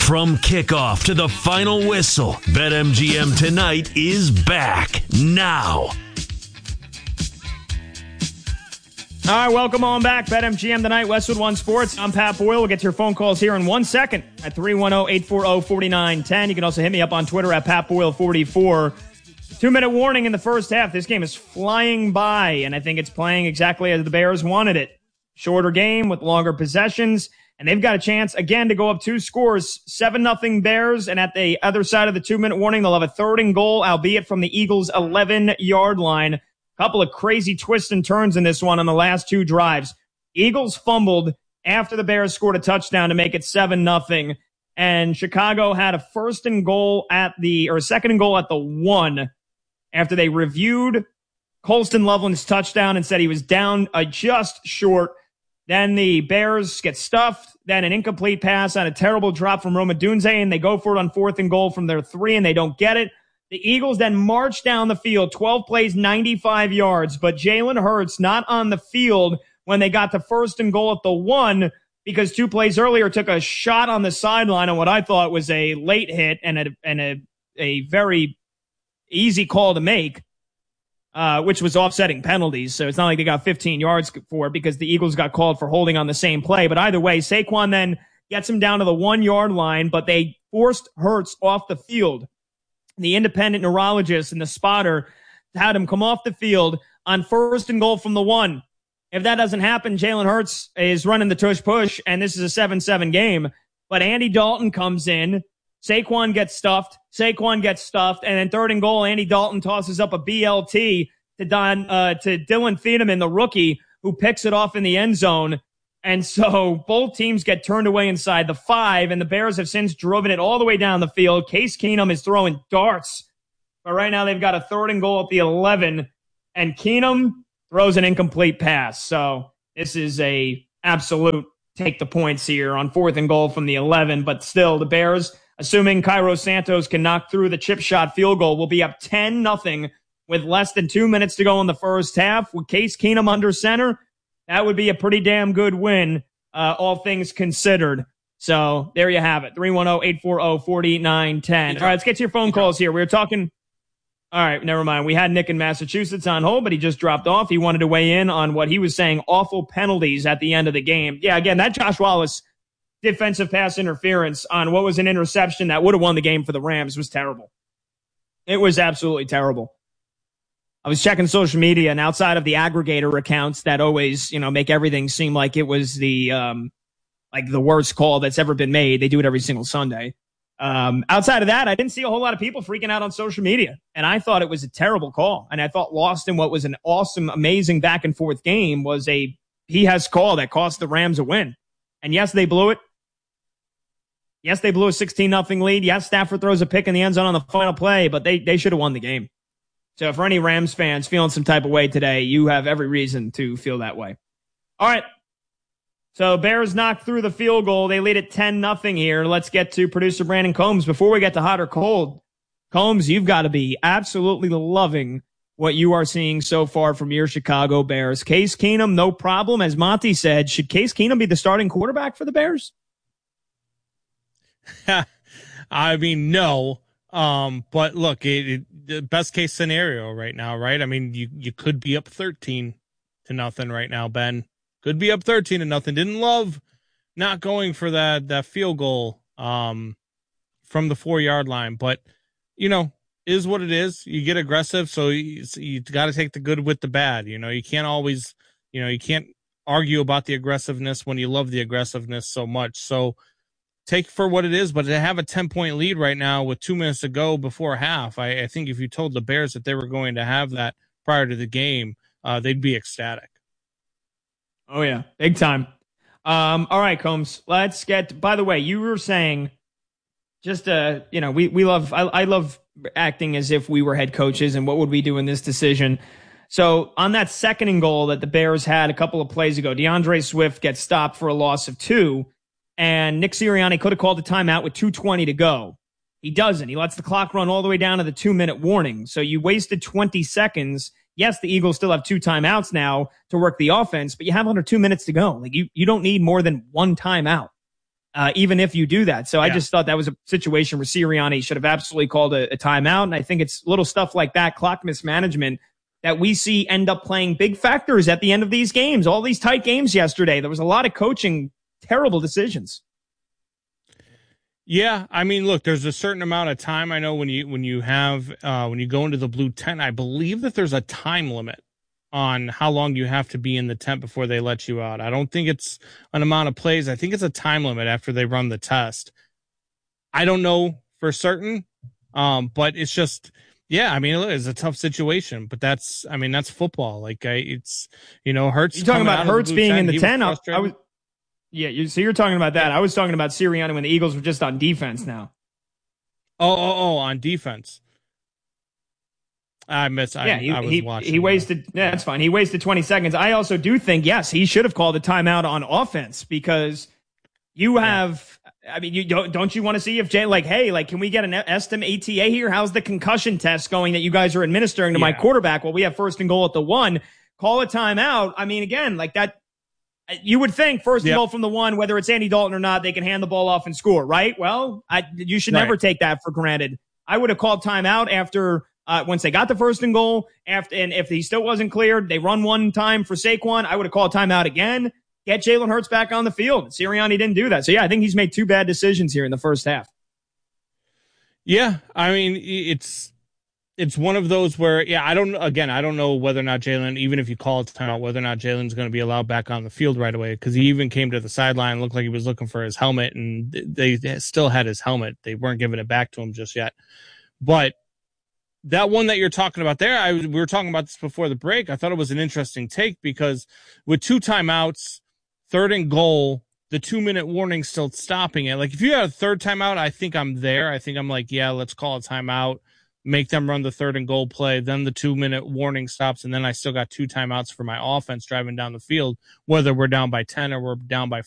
From kickoff to the final whistle, BetMGM Tonight is back now. All right, welcome on back. BetMGM Tonight, Westwood One Sports. I'm Pat Boyle. We'll get to your phone calls here in 1 second at 310-840-4910. You can also hit me up on Twitter at PatBoyle44. 2-minute warning in the first half. This game is flying by, and I think it's playing exactly as the Bears wanted it. Shorter game with longer possessions, and they've got a chance, again, to go up 2 scores, 7-0 Bears, and at the other side of the 2-minute warning, they'll have a 3rd and goal, albeit from the Eagles' 11-yard line. Couple of crazy twists and turns in this one on the last 2 drives. Eagles fumbled after the Bears scored a touchdown to make it 7-0, and Chicago had a 2nd and goal at the 1 after they reviewed Colston Loveland's touchdown and said he was down just short. Then the Bears get stuffed, then an incomplete pass on a terrible drop from Rome Odunze, and they go for it on 4th and goal from their 3, and they don't get it. The Eagles then march down the field, 12 plays, 95 yards, but Jalen Hurts not on the field when they got to 1st and goal at the 1 because 2 plays earlier took a shot on the sideline on what I thought was a late hit and a very easy call to make, which was offsetting penalties. So it's not like they got 15 yards for it because the Eagles got called for holding on the same play. But either way, Saquon then gets him down to the 1-yard line, but they forced Hurts off the field. The independent neurologist and the spotter had him come off the field on 1st and goal from the 1. If that doesn't happen, Jalen Hurts is running the tush-push, and this is a 7-7 game. But Andy Dalton comes in. Saquon gets stuffed, and then 3rd and goal, Andy Dalton tosses up a BLT to Dylan Thiedemann, the rookie, who picks it off in the end zone. And so both teams get turned away inside the 5, and the Bears have since driven it all the way down the field. Case Keenum is throwing darts, but right now they've got a 3rd and goal at the 11, and Keenum throws an incomplete pass. So this is a absolute take the points here on 4th and goal from the 11, but still the Bears, assuming Cairo Santos can knock through the chip shot field goal, will be up 10-0 with less than 2 minutes to go in the first half. With Case Keenum under center, that would be a pretty damn good win, all things considered. So there you have it, 310-840-4910. All right, let's get to your phone calls here. We were talking. All right, never mind. We had Nick in Massachusetts on hold, but he just dropped off. He wanted to weigh in on what he was saying, awful penalties at the end of the game. Yeah, again, that Josh Wallace defensive pass interference on what was an interception that would have won the game for the Rams was terrible. It was absolutely terrible. I was checking social media, and outside of the aggregator accounts that always, make everything seem like it was the worst call that's ever been made. They do it every single Sunday. Outside of that, I didn't see a whole lot of people freaking out on social media, and I thought it was a terrible call. And I thought lost in what was an awesome, amazing back and forth game was he has call that cost the Rams a win. And yes, they blew it. Yes, they blew a 16-0 lead. Yes, Stafford throws a pick in the end zone on the final play, but they should have won the game. So for any Rams fans feeling some type of way today, you have every reason to feel that way. All right. So Bears knocked through the field goal. They lead at 10-0 here. Let's get to producer Brandon Combs. Before we get to hot or cold, Combs, you've got to be absolutely loving what you are seeing so far from your Chicago Bears. Case Keenum, no problem. As Monty said, should Case Keenum be the starting quarterback for the Bears? I mean, no. But look, the best case scenario right now, right? I mean, you could be up 13-0 right now, Ben. Could be up 13-0. Didn't love not going for that field goal from the 4-yard line, but is what it is. You get aggressive, so you got to take the good with the bad. You can't always, you can't argue about the aggressiveness when you love the aggressiveness so much. So take for what it is, but to have a 10-point lead right now with 2 minutes to go before half, I think if you told the Bears that they were going to have that prior to the game, they'd be ecstatic. Oh, yeah. Big time. All right, Combs, let's get, by the way, you were saying just, I love acting as if we were head coaches and what would we do in this decision. So on that 2nd and goal that the Bears had a couple of plays ago, DeAndre Swift gets stopped for a loss of 2. And Nick Sirianni could have called a timeout with 2:20 to go. He doesn't. He lets the clock run all the way down to the 2-minute warning. So you wasted 20 seconds. Yes, the Eagles still have 2 timeouts now to work the offense, but you have under 2 minutes to go. Like you don't need more than 1 timeout. even if you do that. So I Yeah. just thought that was a situation where Sirianni should have absolutely called a timeout. And I think it's little stuff like that, clock mismanagement, that we see end up playing big factors at the end of these games. All these tight games yesterday, there was a lot of coaching, terrible decisions. Yeah, I mean, look, there's a certain amount of time. I know when you go into the blue tent, I believe that there's a time limit on how long you have to be in the tent before they let you out. I don't think it's an amount of plays. I think it's a time limit after they run the test. I don't know for certain, but it's just, yeah, I mean, it's a tough situation, but that's football. Like, Hurts. You're talking about Hurts being in the tent? So you're talking about that. I was talking about Sirianni when the Eagles were just on defense now. Oh, on defense. I was watching. He wasted. Yeah, that's fine. He wasted 20 seconds. I also do think, yes, he should have called a timeout on offense because you have. I mean, you don't you want to see if Jay can we get an estimate ETA here? How's the concussion test going that you guys are administering to my quarterback? Well, we have 1st and goal at the 1. Call a timeout. I mean, again, like that. You would think 1st and goal from the 1, whether it's Andy Dalton or not, they can hand the ball off and score, right? Well, you should never take that for granted. I would have called timeout after once they got the 1st and goal. And if he still wasn't cleared, they run one time for Saquon. I would have called timeout again. Get Jalen Hurts back on the field. Sirianni didn't do that. So, yeah, I think he's made 2 bad decisions here in the first half. Yeah, I mean, it's one of those where, I don't know whether or not Jalen, even if you call it timeout, whether or not Jalen's going to be allowed back on the field right away, because he even came to the sideline, looked like he was looking for his helmet, and they still had his helmet. They weren't giving it back to him just yet. But that one that you're talking about there, we were talking about this before the break. I thought it was an interesting take because with 2 timeouts, 3rd and goal, the 2-minute warning still stopping it. Like, if you had a 3rd timeout, I think I'm there. I think I'm like, yeah, let's call a timeout, make them run the 3rd and goal play. Then the 2-minute warning stops. And then I still got 2 timeouts for my offense driving down the field, whether we're down by 10 or we're down by